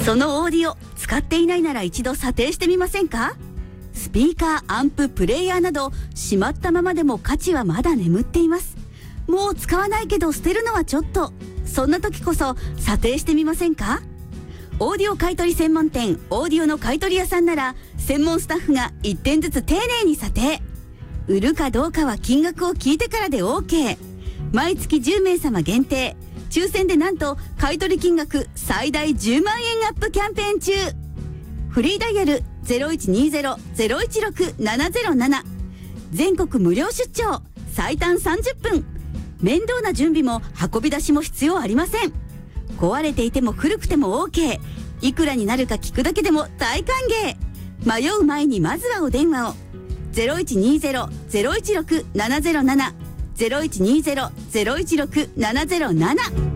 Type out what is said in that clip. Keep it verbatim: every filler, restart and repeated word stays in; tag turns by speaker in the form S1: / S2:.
S1: そのオーディオ使っていないなら一度査定してみませんか？スピーカー、アンプ、プレイヤーなどしまったままでも価値はまだ眠っています。もう使わないけど捨てるのはちょっと、そんな時こそ査定してみませんか？オーディオ買取専門店オーディオの買取屋さんなら専門スタッフがいってんずつ丁寧に査定。売るかどうかは金額を聞いてからで OK。 毎月じゅうめいさま限定、抽選でなんと買取金額最大じゅうまんえんアップキャンペーン中。フリーダイヤル ゼロいちにゼロ ゼロいちろく ななゼロなな、 全国無料出張、最短さんじゅっぷん、面倒な準備も運び出しも必要ありません。壊れていても古くても OK。 いくらになるか聞くだけでも大歓迎。迷う前にまずはお電話を。 ゼロいちにゼロ ゼロいちろく ななゼロなな ゼロいちにゼロ ゼロいちろく ななゼロなな